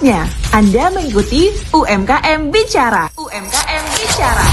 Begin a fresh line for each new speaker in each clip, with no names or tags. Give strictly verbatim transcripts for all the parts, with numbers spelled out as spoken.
Saatnya Anda mengikuti U M K M Bicara. U M K M Bicara.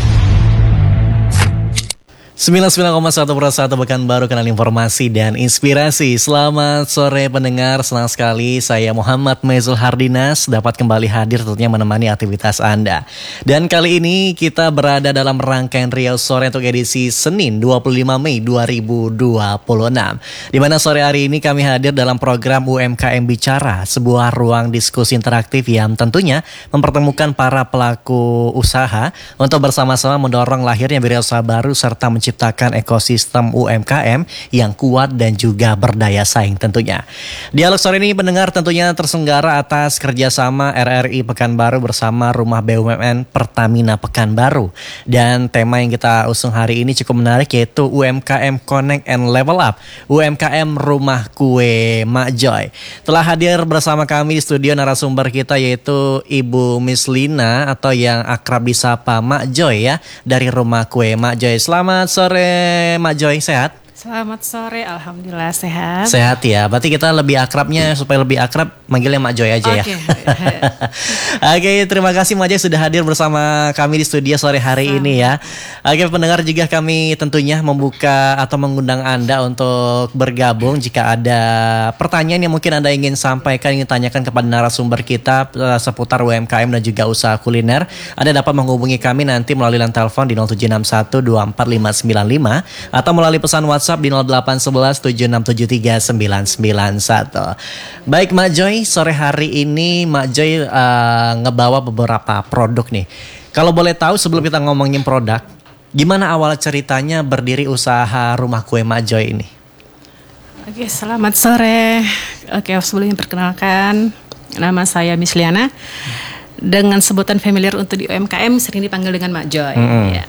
sembilan puluh sembilan koma satu per satu Pekanbaru, kanal informasi dan inspirasi. Selamat sore pendengar, senang sekali saya Muhammad Mezul Hardinas dapat kembali hadir tentunya menemani aktivitas Anda. Dan kali ini kita berada dalam rangkaian Riau Sore untuk edisi Senin dua puluh lima Mei dua ribu dua puluh enam. Di mana sore hari ini kami hadir dalam program U M K M Bicara, sebuah ruang diskusi interaktif yang tentunya mempertemukan para pelaku usaha untuk bersama-sama mendorong lahirnya wirausaha baru serta menciptakan menciptakan ekosistem U M K M yang kuat dan juga berdaya saing tentunya. Dialog sore ini pendengar tentunya terselenggara atas kerjasama R R I Pekanbaru bersama Rumah B U M N Pertamina Pekanbaru. Dan tema yang kita usung hari ini cukup menarik, yaitu U M K M Connect and Level Up, U M K M Rumah Kue Mak Joy. Telah hadir bersama kami di studio narasumber kita, yaitu Ibu Miss Lina atau yang akrab disapa Mak Joy ya, dari Rumah Kue Mak Joy. Selamat sore Mak Joy, sehat?
Selamat sore, alhamdulillah sehat.
Sehat ya, berarti kita lebih akrabnya, supaya lebih akrab manggilnya Mak Joy aja
okay.
ya. Oke, terima kasih Mak Joy sudah hadir bersama kami di studio sore hari Sama. ini ya. Oke, pendengar juga kami tentunya membuka atau mengundang Anda untuk bergabung jika ada pertanyaan yang mungkin Anda ingin sampaikan, ingin tanyakan kepada narasumber kita uh, seputar U M K M dan juga usaha kuliner. Anda dapat menghubungi kami nanti melalui line telepon di nol tujuh enam satu dua empat lima sembilan lima atau melalui pesan WhatsApp di nol delapan satu satu tujuh enam tujuh tiga sembilan sembilan satu. Baik Mak Joy, sore hari ini Mak Joy uh, ngebawa beberapa produk nih. Kalau boleh tahu sebelum kita ngomongin produk, gimana awal ceritanya berdiri usaha Rumah Kue Mak Joy ini?
Oke, selamat sore. Oke, sebelumnya perkenalkan, nama saya Miss Liana. Dengan sebutan familiar untuk di U M K M sering dipanggil dengan Mak Joy. Mm-hmm. Ya.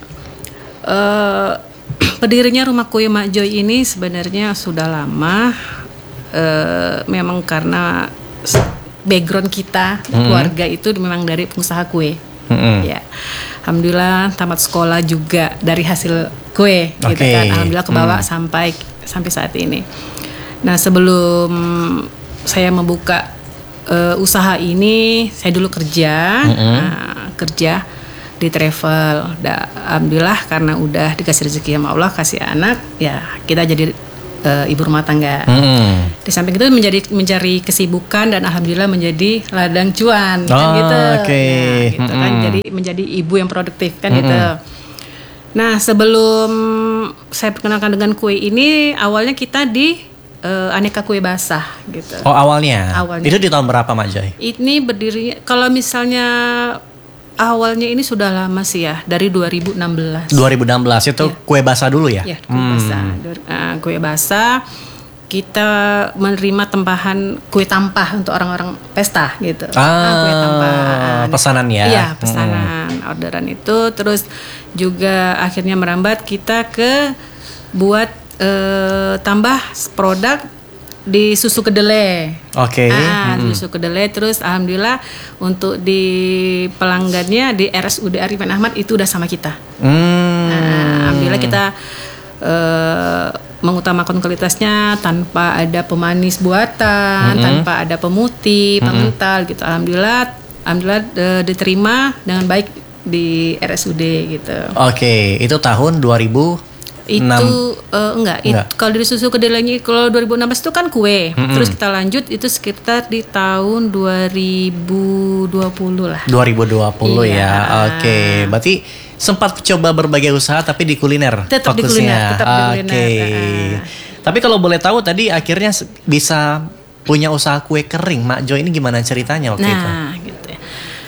Uh, Berdirinya Rumah Kue Mak Joy ini sebenarnya sudah lama, e, memang karena background kita, mm-hmm. keluarga itu memang dari pengusaha kue. Mm-hmm. Ya, alhamdulillah tamat sekolah juga dari hasil kue, okay. gitu kan. Alhamdulillah kebawa mm. sampai sampai saat ini. Nah, sebelum saya membuka e, usaha ini, saya dulu kerja, mm-hmm. nah, kerja. di travel. Da, alhamdulillah karena udah dikasih rezeki sama Allah, kasih anak, ya kita jadi uh, ibu rumah tangga. Hmm. Di samping itu menjadi mencari kesibukan dan alhamdulillah menjadi ladang cuan, oh, kan gitu.
Okay.
Nah, gitu hmm. kan jadi menjadi ibu yang produktif kan hmm. gitu. Nah, sebelum saya perkenalkan dengan kue ini, awalnya kita di uh, aneka kue basah gitu.
Oh, awalnya.
Awalnya.
Itu di tahun berapa Mak Joy?
Ini berdiri kalau misalnya awalnya ini sudah lama sih ya, dari dua ribu enam belas.
dua ribu enam belas itu ya. Kue basah dulu ya?
Iya, kue
hmm.
basah. Uh, kue basah, kita menerima tempahan kue tampah untuk orang-orang pesta gitu.
Ah,
nah, kue tampahan.
Pesanan ya?
Iya, pesanan, hmm. orderan itu. Terus juga akhirnya merambat kita ke buat uh, tambah produk di susu kedelai.
Oke. Okay.
Ah,
mm-hmm.
susu kedelai. Terus alhamdulillah untuk di pelanggannya di R S U D Arifin Ahmad itu udah sama kita. Mm. Nah, alhamdulillah kita uh, mengutamakan kualitasnya tanpa ada pemanis buatan, mm-hmm. tanpa ada pemutih, pengental, mm-hmm. gitu. Alhamdulillah, alhamdulillah uh, diterima dengan baik di R S U D gitu.
Oke, okay. Itu tahun dua ribu
itu uh, enggak, enggak. It, kalau dari susu kedelainya kalau dua ribu enam belas itu kan kue, mm-hmm. terus kita lanjut itu sekitar di tahun dua ribu dua puluh lah.
dua ribu dua puluh
iya.
Ya, oke. Okay. Berarti sempat coba berbagai usaha tapi di kuliner
tetap
fokusnya.
Di kuliner, tetap
okay.
di kuliner. Uh.
Tapi kalau boleh tahu tadi akhirnya bisa punya usaha kue kering, Mak Joy ini gimana ceritanya waktu
nah,
itu?
Nah, gitu ya.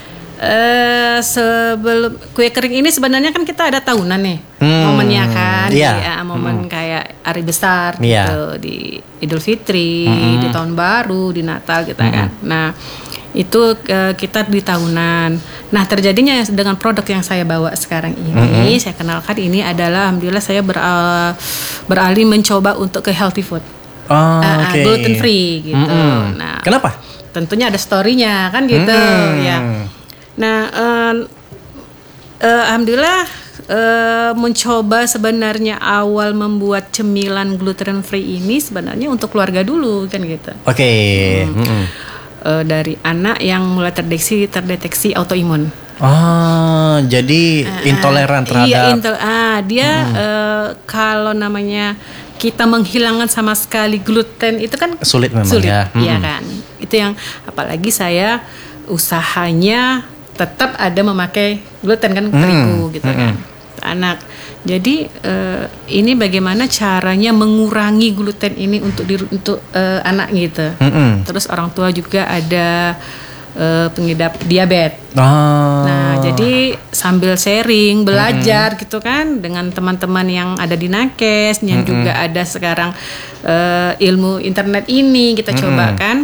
Uh, sebelum kue kering ini sebenarnya kan kita ada tahunan nih hmm, momennya kan
yeah.
ya, momen hmm. kayak hari besar
yeah.
gitu, di Idul Fitri, hmm. di tahun baru, di Natal gitu hmm. kan. Nah itu uh, kita di tahunan. Nah terjadinya dengan produk yang saya bawa sekarang ini, hmm. saya kenalkan ini adalah alhamdulillah saya beral, beralih mencoba untuk ke healthy food,
oh,
uh,
okay.
gluten free gitu.
Hmm.
Nah
kenapa?
Tentunya ada story-nya kan gitu hmm. ya. Nah, uh, uh, alhamdulillah uh, mencoba sebenarnya awal membuat cemilan gluten free ini sebenarnya untuk keluarga dulu kan gitu.
Oke. Okay.
Hmm.
Mm-hmm.
uh, dari anak yang mulai terdeteksi terdeteksi autoimun.
Ah, jadi
Uh,
intoleran terhadap.
Iya, intel, ah, dia hmm. uh, kalau namanya kita menghilangkan sama sekali gluten itu kan
sulit memang
sulit,
ya.
Iya
Hmm.
kan. Itu yang apalagi saya usahanya tetap ada memakai gluten kan, terigu
hmm.
gitu
hmm.
kan. Anak. Jadi uh, ini bagaimana caranya mengurangi gluten ini untuk di, untuk uh, anak gitu.
Hmm.
Terus orang tua juga ada uh, pengidap diabetes.
Oh.
Nah, jadi sambil sharing, belajar mm-hmm. gitu kan dengan teman-teman yang ada di Nakes, yang mm-hmm. juga ada sekarang uh, ilmu internet ini kita mm-hmm. coba kan.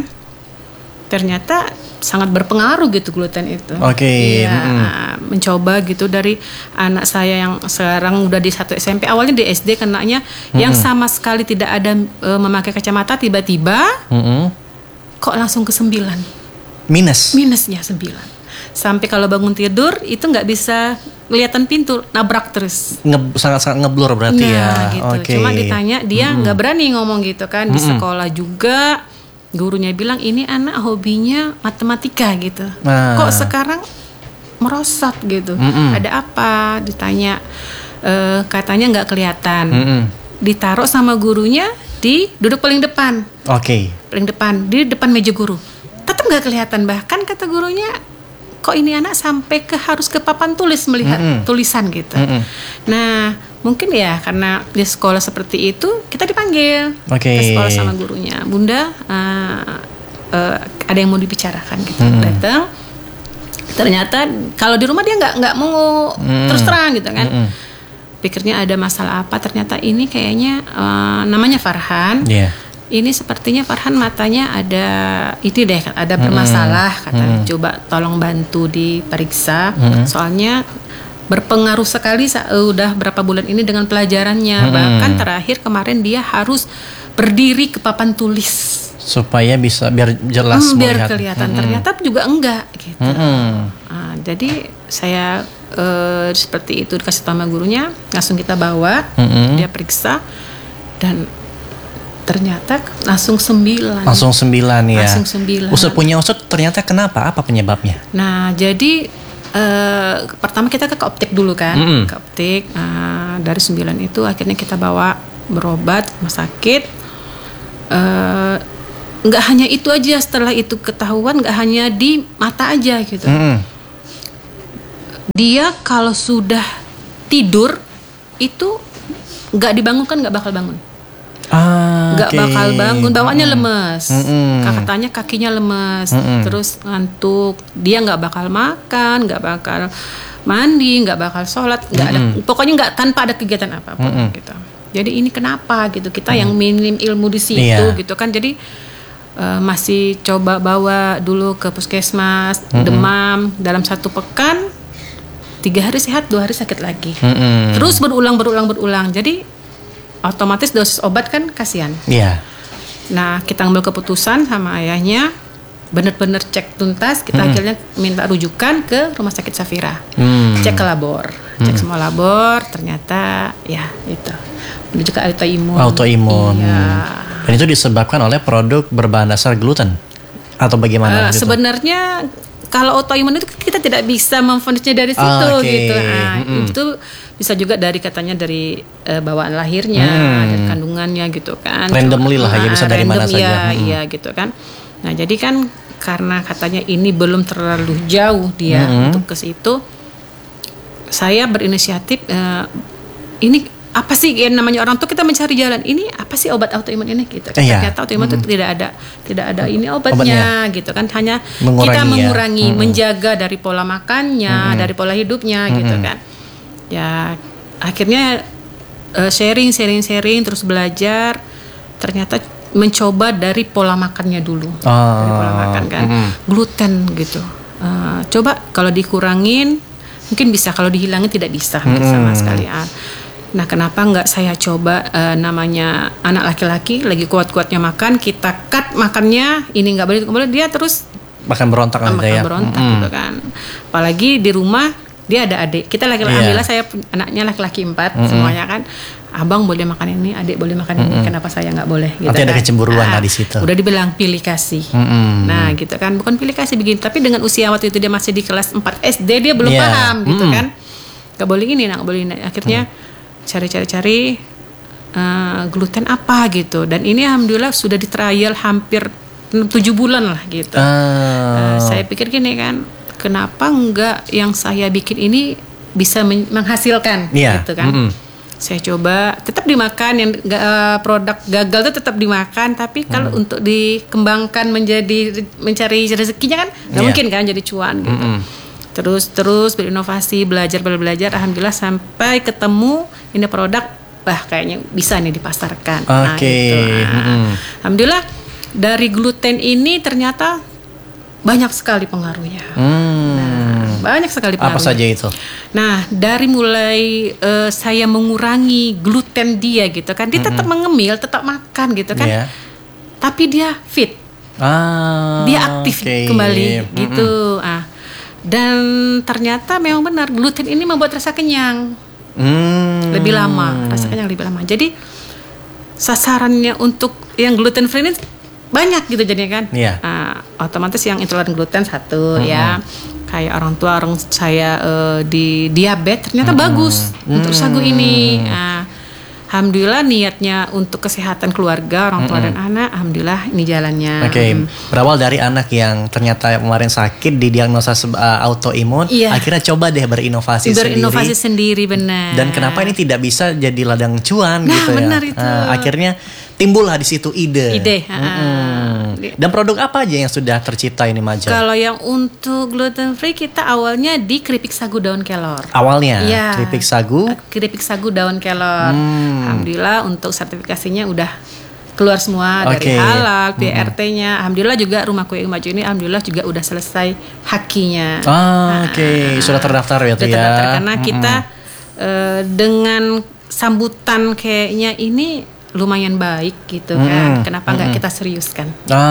Ternyata sangat berpengaruh gitu gluten itu.
Oke. Okay.
Iya,
Mm-hmm.
mencoba gitu dari anak saya yang sekarang udah di satu S M P, awalnya di S D kenanya mm-hmm. yang sama sekali tidak ada uh, memakai kacamata, tiba-tiba mm-hmm. kok langsung ke sembilan.
Minus.
Minusnya sembilan. Sampai kalau bangun tidur itu nggak bisa kelihatan pintu, nabrak terus.
Nge, sangat-sangat ngeblur berarti
nah,
ya.
Gitu.
Okay.
Cuma ditanya dia nggak mm-hmm. berani ngomong gitu kan. Di
mm-hmm.
sekolah juga gurunya bilang ini anak hobinya matematika gitu.
Nah.
Kok sekarang merosot gitu? Mm-hmm. Ada apa? Ditanya e, katanya nggak kelihatan. Mm-hmm. Ditaruh sama gurunya di duduk paling depan.
Oke. Okay.
Paling depan di depan meja guru. Tetap nggak kelihatan, bahkan kata gurunya kok ini anak sampai ke harus ke papan tulis melihat mm-hmm. tulisan gitu. Mm-hmm. Nah mungkin ya karena di sekolah seperti itu kita dipanggil
okay.
ke sekolah sama gurunya, Bunda uh, uh, ada yang mau dibicarakan gitu. Mm-hmm. Datang, ternyata kalau di rumah dia nggak nggak mau mm-hmm. terus terang gitu kan. Mm-hmm. Pikirnya ada masalah apa, ternyata ini kayaknya uh, namanya Farhan. Yeah. Ini sepertinya Farhan matanya ada itu deh, ada bermasalah. Mm-hmm. Kata mm-hmm. coba tolong bantu diperiksa. Mm-hmm. Soalnya berpengaruh sekali udah berapa bulan ini dengan pelajarannya. Mm-hmm. Bahkan terakhir kemarin dia harus berdiri ke papan tulis
supaya bisa biar jelas
hmm, biar
melihat.
kelihatan.
Mm-hmm.
Ternyata juga enggak gitu.
Mm-hmm.
Nah, jadi saya uh, seperti itu dikasih tahu sama gurunya, langsung kita bawa, mm-hmm. dia periksa dan ternyata langsung sembilan.
Langsung sembilan ya.
Langsung sembilan.
Usut punya usut ternyata kenapa? Apa penyebabnya?
Nah jadi uh, pertama kita ke optik dulu kan, mm-hmm. ke optik. Uh, dari sembilan itu akhirnya kita bawa berobat rumah sakit. Uh, nggak hanya itu aja, setelah itu ketahuan nggak hanya di mata aja gitu. Mm-hmm. Dia kalau sudah tidur itu nggak dibangunkan nggak bakal bangun.
Ah,
nggak
okay.
bakal bangun, bawaannya mm-hmm. lemes,
mm-hmm.
katanya kakinya lemes, mm-hmm. terus ngantuk, dia nggak bakal makan, nggak bakal mandi, nggak bakal sholat, nggak mm-hmm. ada, pokoknya nggak tanpa ada kegiatan apapun mm-hmm. gitu. Jadi ini kenapa gitu? Kita mm-hmm. yang minim ilmu di situ yeah. gitu kan, jadi uh, masih coba bawa dulu ke puskesmas, mm-hmm. demam dalam satu pekan, tiga hari sehat, dua hari sakit lagi, mm-hmm. terus berulang berulang berulang, jadi otomatis dosis obat kan kasihan. Iya. Yeah. Nah kita ambil keputusan sama ayahnya, bener-bener cek tuntas. Kita hmm. akhirnya minta rujukan ke Rumah Sakit Safira. Hmm. Cek ke labor, cek hmm. semua labor. Ternyata ya itu menuju ke autoimun.
Autoimun.
Iya.
Dan itu disebabkan oleh produk berbahan dasar gluten atau bagaimana?
Uh,
gitu?
Sebenarnya kalau autoimun itu kita tidak bisa memvonisnya dari situ
ah, okay.
gitu. Nah,
mm-hmm.
itu bisa juga dari katanya dari uh, bawaan lahirnya, hmm. dari kandungannya gitu kan.
Randomly lah ya, bisa dari mana saja.
Iya,
hmm.
iya gitu kan. Nah, jadi kan karena katanya ini belum terlalu jauh dia hmm. untuk ke situ, saya berinisiatif uh, ini apa sih yang namanya orang tuh, kita mencari jalan ini apa sih obat autoimun ini gitu.
Iya.
Ternyata autoimun itu hmm. tidak ada tidak ada ini obatnya, obatnya gitu kan, hanya
mengurangi
kita mengurangi,
ya.
menjaga dari pola makannya, hmm. dari pola hidupnya hmm. gitu kan. Ya akhirnya uh, sharing sharing sharing terus belajar, ternyata mencoba dari pola makannya dulu. Oh. Dari pola makan kan, hmm. gluten gitu. Uh, coba kalau dikurangin mungkin bisa, kalau dihilangin tidak bisa hmm. sama sekali. Nah kenapa nggak saya coba uh, namanya anak laki-laki lagi kuat-kuatnya makan, kita cut makannya, ini nggak boleh, kemudian dia terus
makan berontak
makan
ya.
berontak
mm-hmm.
gitu kan. Apalagi di rumah dia ada adik, kita laki-laki,
yeah.
alhamdulillah saya anaknya laki-laki empat mm-hmm. semuanya kan. abang boleh makan ini, adik boleh makan ini, kenapa saya nggak boleh? Gitu
Nanti ada
kan.
kecemburuan
Nah,
lah di situ.
Udah dibilang pilih kasih.
Mm-mm.
Nah gitu kan, bukan pilih kasih begini, tapi dengan usia waktu itu dia masih di kelas empat S D, dia belum
Yeah.
paham gitu
Mm.
kan. Gak boleh ini, nggak boleh ini. Akhirnya cari-cari-cari uh, gluten apa gitu, dan ini alhamdulillah sudah di trial hampir tujuh bulan lah gitu.
Ah.
Uh, saya pikir gini kan, kenapa enggak yang saya bikin ini bisa men- menghasilkan
Iya.
gitu kan.
Mm-mm.
Saya coba tetap dimakan, yang uh, produk gagal itu tetap dimakan, tapi kalau untuk dikembangkan menjadi mencari rezekinya kan nggak
Iya.
mungkin kan jadi cuan gitu.
Mm-mm.
Terus terus berinovasi, belajar belajar, alhamdulillah sampai ketemu ini produk, bah kayaknya bisa nih dipasarkan. Nah,
Oke.
gitu. Nah,
Mm-mm.
alhamdulillah dari gluten ini ternyata banyak sekali pengaruhnya.
Hmm.
Banyak sekali pengaruhnya.
Apa saja itu?
Nah, dari mulai eh, saya mengurangi gluten dia gitu kan, dia tetap mengemil, tetap makan gitu kan.
Iya.
Tapi dia fit,
Ah,
dia aktif
oke.
kembali
Mm-mm.
gitu. Ah. Dan ternyata memang benar gluten ini membuat rasa kenyang
Hmm.
lebih lama, rasa kenyang lebih lama. Jadi sasarannya untuk yang gluten free ini banyak gitu jadinya kan.
Iya.
Ah, otomatis yang intoleran gluten satu ya. Kayak orang tua orang saya eh, di diabetes ternyata bagus untuk sagu ini. Ah, alhamdulillah niatnya untuk kesehatan keluarga orang tua dan anak, alhamdulillah ini jalannya.
Oke,
Hmm.
berawal dari anak yang ternyata kemarin sakit didiagnosa sebe- uh, autoimun,
Iya.
akhirnya coba deh berinovasi,
Berinovasi
sendiri.
sendiri benar.
Dan kenapa ini tidak bisa jadi ladang cuan
Nah,
gitu ya?
benar itu.
Uh, akhirnya timbullah di situ ide.
Ide,
Mm-mm.
ah.
Dan produk apa aja yang sudah tercipta ini Maja?
Kalau yang untuk gluten free kita awalnya di keripik sagu daun kelor.
Awalnya
Iya.
keripik sagu.
Keripik sagu daun kelor.
Hmm.
Alhamdulillah untuk sertifikasinya udah keluar semua
Oke.
dari halal, P R T-nya. Alhamdulillah juga rumah kue maju ini alhamdulillah juga udah selesai hakinya.
Ah, oke, sudah terdaftar ya tuh
Sudah
ya.
terdaftar karena kita eh, dengan sambutan kayaknya ini lumayan baik gitu kan. Kenapa nggak kita seriuskan?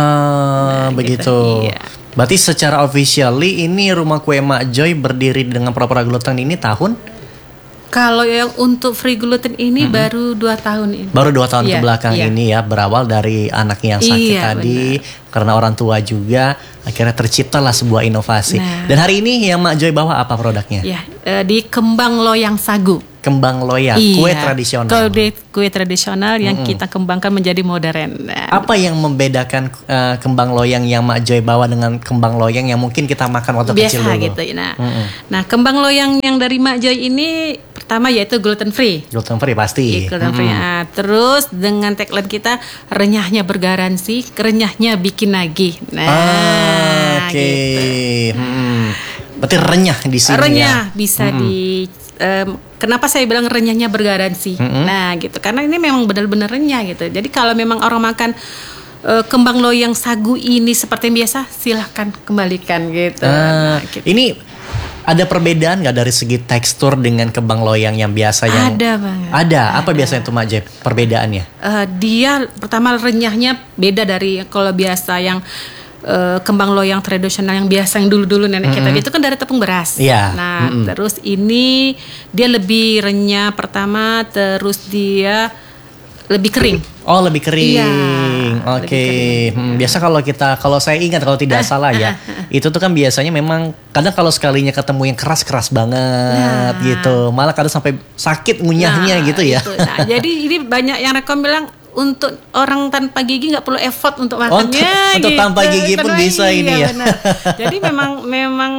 Ah,
Nah,
begitu.
gitu, iya.
Berarti secara officially ini rumah kue Mak Joy berdiri dengan pura-pura gluten ini tahun?
Kalau yang untuk free gluten ini baru dua tahun ini.
Baru dua tahun
Iya,
kebelakang
iya.
ini ya, berawal dari anak yang sakit
Iya,
tadi, karena orang tua juga, akhirnya terciptalah sebuah inovasi.
Nah.
Dan hari ini yang Mak Joy bawa apa produknya?
Ya, eh, di kembang loyang sagu.
Kembang loyang,
Iya,
kue tradisional.
Kue, kue tradisional yang kita kembangkan menjadi modern. Nah,
Apa yang membedakan eh, kembang loyang yang Mak Joy bawa dengan kembang loyang yang mungkin kita makan waktu kecil
biasa
dulu?
gitu. Nah, nah kembang loyang yang dari Mak Joy ini pertama yaitu gluten free.
Gluten free pasti.
Iya, gluten free. Nah, terus dengan tagline kita renyahnya bergaransi, renyahnya bikin nagih. Nah,
Ah, oke.
gitu.
Hmm. Berarti renyah di sini
Renyah
ya.
bisa di em, kenapa saya bilang renyahnya bergaransi? Nah, gitu. Karena ini memang benar-benar renyah gitu. Jadi kalau memang orang makan eh, kembang loyang sagu ini seperti yang biasa, silahkan kembalikan gitu.
Ah,
Nah, gitu.
ini ada perbedaan nggak dari segi tekstur dengan kembang loyang yang biasa yang
Ada banget.
Ada. Apa biasanya tuh Mak Joy perbedaannya?
Eh, dia pertama renyahnya beda dari kalau biasa yang eh, kembang loyang tradisional yang biasa yang dulu-dulu nenek kita itu kan dari tepung beras.
Iya.
Nah, terus ini dia lebih renyah pertama, terus dia lebih kering.
Oh, lebih kering.
Iya,
Oke.
lebih kering.
Hmm, biasa kalau kita kalau saya ingat kalau tidak salah ya, itu tuh kan biasanya memang kadang kalau sekalinya ketemu yang keras-keras banget
Nah.
gitu. Malah kadang sampai sakit ngunyahnya
Nah,
gitu ya.
itu. Nah, jadi ini banyak yang rekom bilang untuk orang tanpa gigi nggak perlu effort untuk
Untuk-
makannya.
untuk tanpa gigi pun
Benar,
bisa ini
iya,
ya.
benar. Jadi memang memang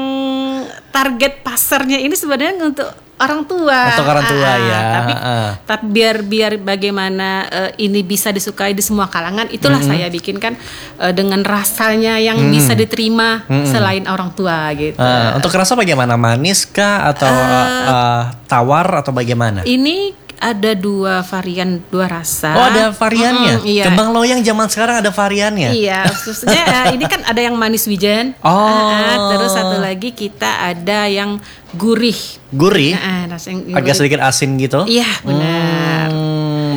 target pasarnya ini sebenarnya untuk orang tua.
Untuk orang tua,
Ah,
ya.
Tapi,
Ah.
tapi biar biar bagaimana eh, ini bisa disukai di semua kalangan, itulah saya bikinkan eh, dengan rasanya yang bisa diterima selain orang tua gitu.
Ah, untuk rasa bagaimana? Manis kah atau uh, tawar atau bagaimana?
Ini ada dua varian, dua rasa.
Oh, ada variannya.
Mm-mm, iya.
Kembang loyang zaman sekarang ada variannya.
Iya, khususnya eh, ini kan ada yang manis wijen.
Oh.
Ah, terus satu lagi kita ada yang gurih.
Gurih,
Ah, rasa yang
agak
gurih.
sedikit asin gitu.
Iya, benar.
Hmm,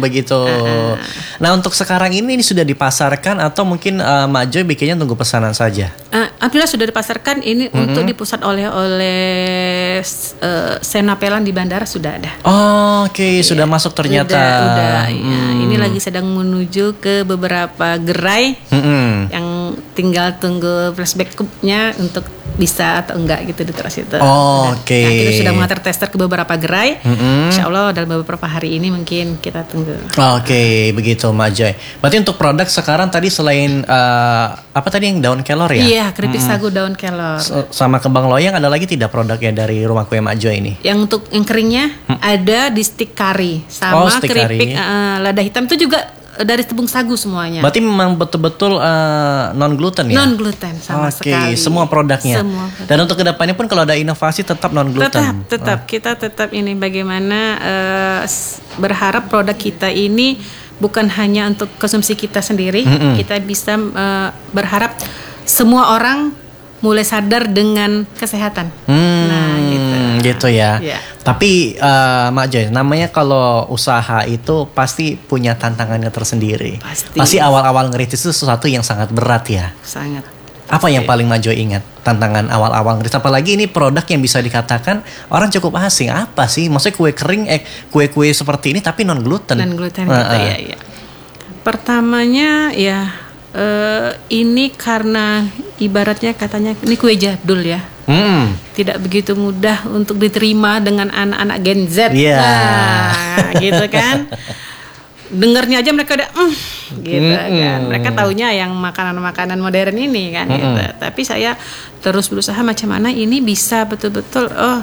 begitu. Uh. Nah untuk sekarang ini, ini sudah dipasarkan atau mungkin uh, Mak Joy bikinnya tunggu pesanan saja?
Uh, Alhamdulillah sudah dipasarkan ini mm-hmm. untuk dipusat oleh oleh uh, Senapelan di bandara sudah ada.
Oh, Oke, okay. sudah masuk ternyata.
Udah, udah
hmm.
ya. Ini lagi sedang menuju ke beberapa gerai mm-hmm. yang tinggal tunggu flashback cupnya untuk bisa atau enggak gitu di terus itu.
Oh, Oke. Okay.
Nah, kita sudah mengantar tester ke beberapa gerai.
Mm-hmm.
Insya Allah dalam beberapa hari ini mungkin kita tunggu.
Oke, okay, begitu Mak Joy. Berarti untuk produk sekarang tadi selain uh, apa tadi yang daun kelor ya?
Iya, keripik hmm. sagu daun kelor.
Sama kembang loyang ada lagi tidak produknya dari rumah kue Mak Joy ini? Yang
untuk yang keringnya hmm. ada di stik kari sama
oh, stik
keripik
kari.
Uh, lada hitam itu juga dari tepung sagu semuanya.
Berarti memang betul-betul uh, non gluten ya?
Non gluten sama
Oke,
sekali.
semua produknya.
Semua.
Dan untuk kedepannya pun kalau ada inovasi tetap non gluten.
Tetap, tetap oh. kita tetap ini bagaimana uh, berharap produk kita ini bukan hanya untuk konsumsi kita sendiri, mm-hmm. kita bisa uh, berharap semua orang mulai sadar dengan kesehatan.
Hmm,
nah, gitu.
Gitu ya. Yeah. Tapi uh, Mak Joy, namanya kalau usaha itu pasti punya tantangannya tersendiri.
Pasti.
Pasti awal-awal ngerintis itu sesuatu yang sangat berat ya.
Sangat.
Apa yang paling Mak Joy ingat tantangan awal-awal ngerintis? Apalagi ini produk yang bisa dikatakan orang cukup asing. Apa sih? Maksudnya kue kering, eh kue-kue seperti ini tapi non gluten.
Non gluten
uh-uh.
gitu ya. ya. Pertamanya ya. Uh, ini karena ibaratnya katanya ini kue jadul ya, hmm. tidak begitu mudah untuk diterima dengan anak-anak Gen Z, yeah. nah, gitu kan. Dengarnya aja mereka udah, mm, gitu mm-hmm. kan. Mereka taunya yang makanan-makanan modern ini kan, mm-hmm. gitu. Tapi saya terus berusaha macam mana ini bisa betul-betul, oh.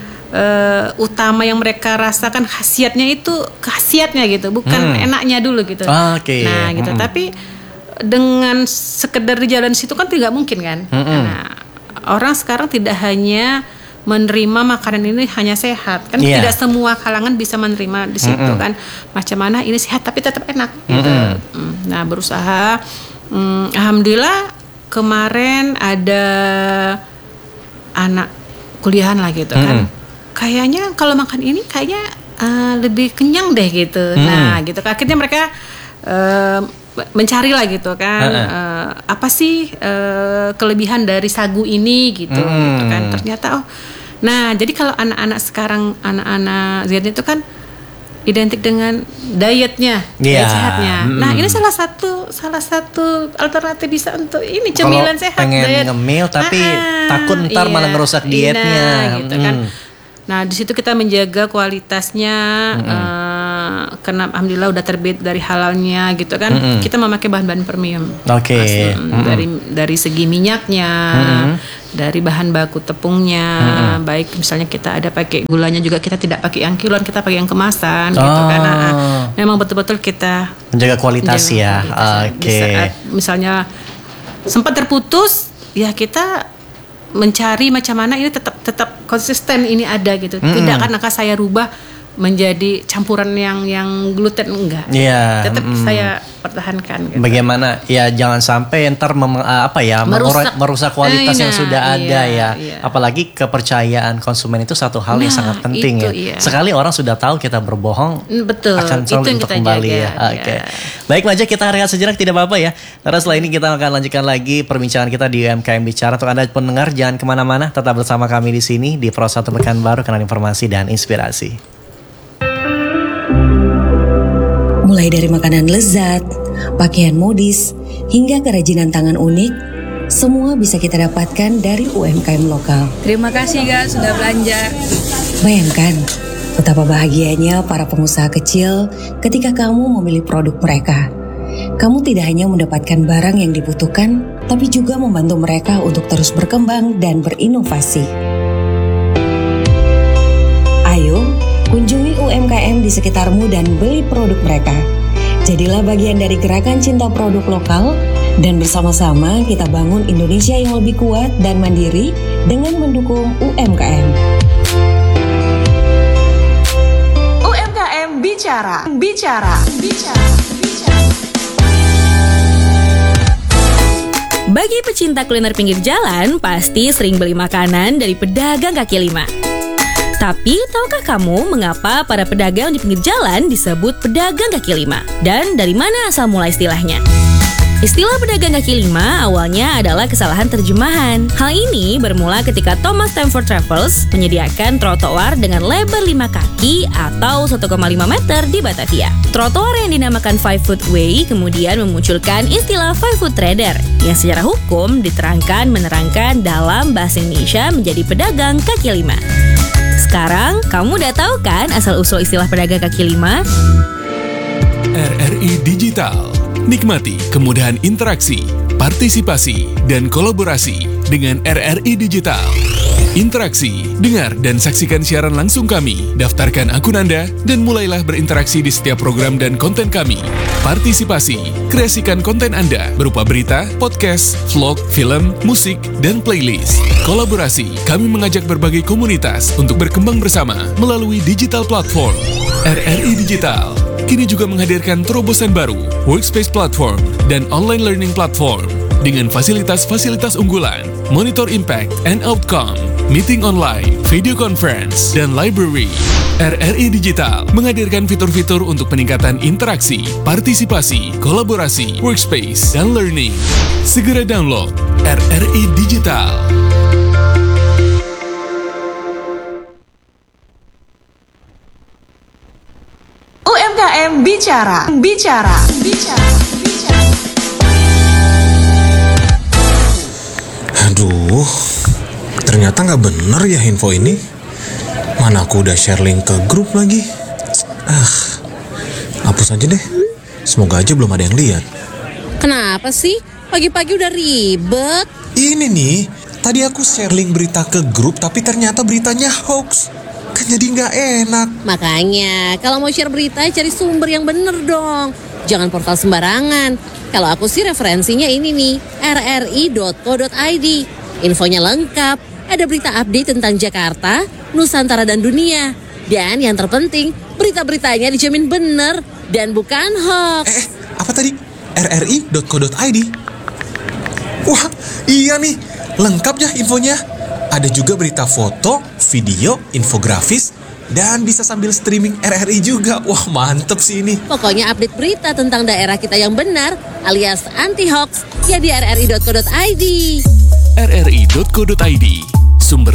Uh, utama yang mereka rasakan khasiatnya itu khasiatnya gitu, bukan hmm. enaknya dulu gitu.
Oh, okay.
Nah, gitu. Hmm. Tapi dengan sekedar di jalan situ kan tidak mungkin kan. Mm-hmm. Nah, orang sekarang tidak hanya menerima makanan ini hanya sehat kan, yeah. tidak semua kalangan bisa menerima di situ mm-hmm. kan. Macam mana ini sehat tapi tetap enak gitu. Mm-hmm. Nah, berusaha. Mm, Alhamdulillah kemarin ada anak kuliahan lah gitu kan. Mm-hmm. Kayaknya kalau makan ini kayaknya uh, lebih kenyang deh gitu. Mm-hmm. Nah, gitu. Akhirnya mereka uh, mencari lah gitu kan, uh-uh. uh, apa sih uh, kelebihan dari sagu ini gitu, hmm. gitu kan. Ternyata oh, nah jadi kalau anak-anak sekarang, anak-anak Z itu kan identik dengan dietnya, yeah. diet sehatnya. Hmm. Nah ini salah satu salah satu alternatif bisa untuk ini cemilan sehat.
Pengen
diet.
Ngemil tapi ah, takut ntar
iya,
malah ngerusak dietnya,
nah, gitu
hmm. kan.
Nah di situ kita menjaga kualitasnya. Hmm. Uh, karena alhamdulillah udah terbit dari halalnya gitu kan, mm-hmm. kita memakai bahan-bahan premium. Oke. Okay. Mm-hmm. Dari dari segi minyaknya, mm-hmm. dari bahan baku tepungnya, mm-hmm. baik misalnya kita ada pakai gulanya juga kita tidak pakai yang kiloan, kita pakai yang kemasan oh. gitu kan. Nah, memang betul-betul kita
menjaga kualitas menjaga ya. Oke. Okay. Di saat
misalnya sempat terputus, ya kita mencari macam mana ini tetap tetap konsisten ini ada gitu. Mm-hmm. Tidak karena saya rubah menjadi campuran yang yang gluten enggak, yeah, tetap mm, saya pertahankan. Gitu.
Bagaimana ya jangan sampai ntar mem, apa ya merusak, merusak kualitas eh, yang nah, sudah iya, ada ya, iya. Apalagi kepercayaan konsumen itu satu hal nah, yang sangat penting itu, ya. Iya. Sekali orang sudah tahu kita berbohong, betul, akan sulit untuk kembali jaga, ya. Oke, okay. Ya. Baik Mak Joy, kita rehat sejenak tidak apa-apa ya. Karena setelah ini kita akan lanjutkan lagi perbincangan kita di U M K M Bicara. Untuk Anda pendengar jangan kemana-mana, tetap bersama kami di sini di Pro satu Pekanbaru, kanal informasi dan inspirasi.
Mulai dari makanan lezat, pakaian modis, hingga kerajinan tangan unik, semua bisa kita dapatkan dari U M K M lokal.
Terima kasih guys sudah belanja.
Bayangkan betapa bahagianya para pengusaha kecil ketika kamu memilih produk mereka. Kamu tidak hanya mendapatkan barang yang dibutuhkan, tapi juga membantu mereka untuk terus berkembang dan berinovasi. Ayo, kunjungi U M K M di sekitarmu dan beli produk mereka. Jadilah bagian dari gerakan cinta produk lokal dan bersama-sama kita bangun Indonesia yang lebih kuat dan mandiri dengan mendukung U M K M.
U M K M Bicara, Bicara, Bicara, Bicara.
Bagi pecinta kuliner pinggir jalan, pasti sering beli makanan dari pedagang kaki lima. Tapi tahukah kamu mengapa para pedagang di pinggir jalan disebut pedagang kaki lima? Dan dari mana asal mula istilahnya? Istilah pedagang kaki lima awalnya adalah kesalahan terjemahan. Hal ini bermula ketika Thomas Stamford Raffles menyediakan trotoar dengan lebar lima kaki atau satu koma lima meter di Batavia. Trotoar yang dinamakan Five Foot Way kemudian memunculkan istilah Five Foot Trader yang secara hukum diterangkan menerangkan dalam bahasa Indonesia menjadi pedagang kaki lima. Sekarang, kamu udah tahu kan asal-usul istilah pedagang kaki lima?
R R I Digital. Nikmati kemudahan interaksi, partisipasi, dan kolaborasi dengan R R I Digital. Interaksi, dengar dan saksikan siaran langsung kami, daftarkan akun Anda, dan mulailah berinteraksi di setiap program dan konten kami. Partisipasi, kreasikan konten Anda berupa berita, podcast, vlog, film, musik, dan playlist. Kolaborasi, kami mengajak berbagai komunitas untuk berkembang bersama melalui digital platform. R R I Digital kini juga menghadirkan terobosan baru, workspace platform, dan online learning platform dengan fasilitas-fasilitas unggulan, monitor impact and outcome, meeting online, video conference, dan library. R R I Digital menghadirkan fitur-fitur untuk peningkatan interaksi, partisipasi, kolaborasi, workspace, dan learning. Segera download R R I Digital.
U M K M bicara, bicara, bicara, bicara.
Aduh, ternyata nggak bener ya info ini. Mana aku udah share link ke grup lagi. Ah, hapus aja deh. Semoga aja belum ada yang lihat.
Kenapa sih? Pagi-pagi udah ribet.
Ini nih, tadi aku share link berita ke grup tapi ternyata beritanya hoax. Kan jadi nggak enak.
Makanya, kalau mau share berita, cari sumber yang bener dong. Jangan portal sembarangan. Kalau aku sih referensinya ini nih, r r i dot co dot i d. Infonya lengkap, ada berita update tentang Jakarta, Nusantara, dan dunia. Dan yang terpenting, berita-beritanya dijamin bener dan bukan hoax.
Eh, apa tadi? r r i dot co dot i d. Wah, iya nih, lengkap ya infonya. Ada juga berita foto, video, infografis, dan bisa sambil streaming R R I juga. Wah, mantep sih ini.
Pokoknya update berita tentang daerah kita yang benar alias anti-hoax ya di r r i dot co dot i d.
r r i dot co dot i d, sumber